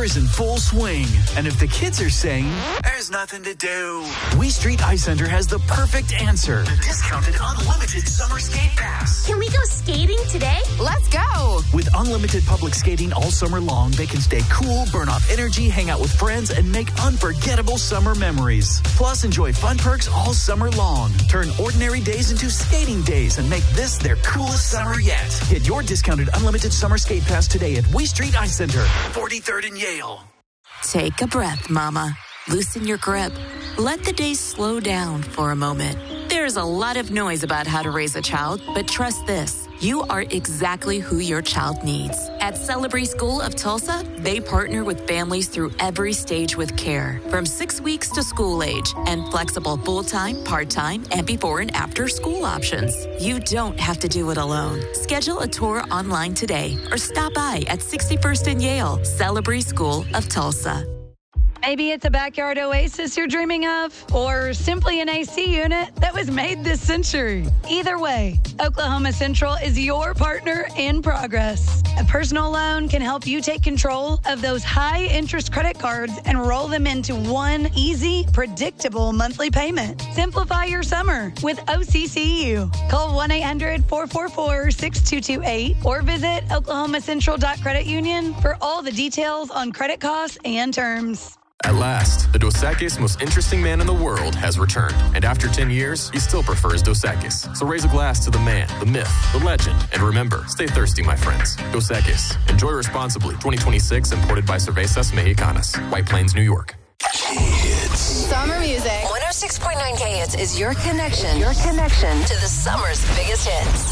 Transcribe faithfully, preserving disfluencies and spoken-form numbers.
Summer is in full swing, and if the kids are saying, there's nothing to do, We Street Ice Center has the perfect answer. The discounted unlimited summer skate pass. Can we go skating today? Let's go! With unlimited public skating all summer long, they can stay cool, burn off energy, hang out with friends, and make unforgettable summer memories. Plus, enjoy fun perks all summer long. Turn ordinary days into skating days and make this their coolest summer yet. Get your discounted unlimited summer skate pass today at We Street Ice Center, forty-third and Yale. Take a breath, Mama. Loosen your grip. Let the day slow down for a moment. There's a lot of noise about how to raise a child, but trust this. You are exactly who your child needs. At Celebrate School of Tulsa, they partner with families through every stage with care, from six weeks to school age, and flexible full-time, part-time, and before and after school options. You don't have to do it alone. Schedule a tour online today or stop by at sixty-first and Yale. Celebrate School of Tulsa. Maybe it's a backyard oasis you're dreaming of, or simply an A C unit that was made this century. Either way, Oklahoma Central is your partner in progress. A personal loan can help you take control of those high-interest credit cards and roll them into one easy, predictable monthly payment. Simplify your summer with O C C U. Call one eight hundred, four four four, six two two eight or visit oklahoma central dot credit union for all the details on credit costs and terms. At last, the Dos Equis most interesting man in the world has returned. And after ten years, he still prefers Dos Equis. So raise a glass to the man, the myth, the legend. And remember, stay thirsty, my friends. Dos Equis. Enjoy responsibly. twenty twenty-six, imported by Cervezas Mexicanas. White Plains, New York. Kids. Summer music. one oh six point nine K Hits is your connection. Your connection to the summer's biggest hits.